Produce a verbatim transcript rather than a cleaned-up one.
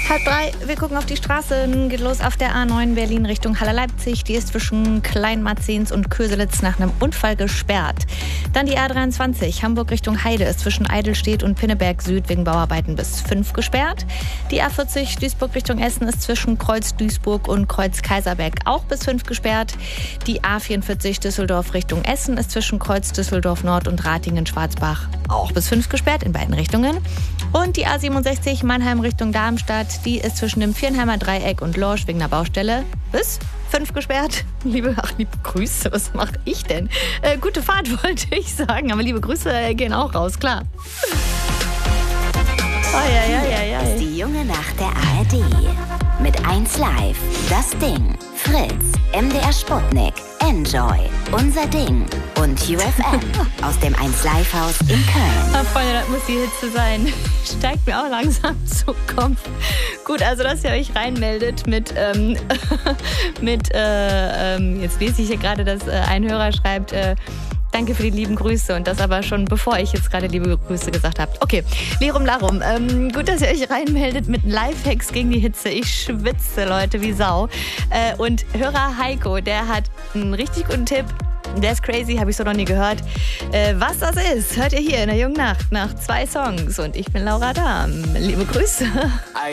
Halb drei, wir gucken auf die Straße. Geht los auf der A neun Berlin Richtung Halle Leipzig. Die ist zwischen Kleinmarzens und Köselitz nach einem Unfall gesperrt. Dann die A dreiundzwanzig Hamburg Richtung Heide ist zwischen Eidelstedt und Pinneberg Süd wegen Bauarbeiten bis fünf gesperrt. Die A vierzig Duisburg Richtung Essen ist zwischen Kreuz Duisburg und Kreuz Kaiserberg auch bis fünf gesperrt. Die A vierundvierzig Düsseldorf Richtung Essen ist zwischen Kreuz Düsseldorf Nord und Ratingen-Schwarzbach auch bis fünf gesperrt in beiden Richtungen. Und die A siebenundsechzig Mannheim Richtung Darmstadt, die ist zwischen dem Vierenheimer Dreieck und Lorsch wegen einer Baustelle bis fünf gesperrt. Liebe, ach, liebe Grüße, was mache ich denn? Äh, gute Fahrt wollte ich sagen, aber liebe Grüße äh, gehen auch raus, klar. Oh, ja, ja, ja, ja. Ist die junge Nacht der A R D. Mit eins Live, Das Ding, Fritz, M D R Sputnik, Enjoy, Unser Ding und U F M aus dem eins Live Haus in Köln. Oh, Freunde, das muss die Hitze sein. Steigt mir auch langsam zu Kopf. Gut, also dass ihr euch reinmeldet mit, ähm, mit äh, ähm, jetzt lese ich hier gerade, dass äh, ein Hörer schreibt, äh, danke für die lieben Grüße und das aber schon bevor ich jetzt gerade liebe Grüße gesagt habe. Okay, Lirum Larum. Ähm, gut, dass ihr euch reinmeldet mit Lifehacks gegen die Hitze. Ich schwitze, Leute, wie Sau. Äh, und Hörer Heiko, der hat einen richtig guten Tipp. Der ist crazy, habe ich so noch nie gehört. Äh, was das ist, hört ihr hier in der jungen Nacht nach zwei Songs. Und ich bin Laura Dahm. Liebe Grüße.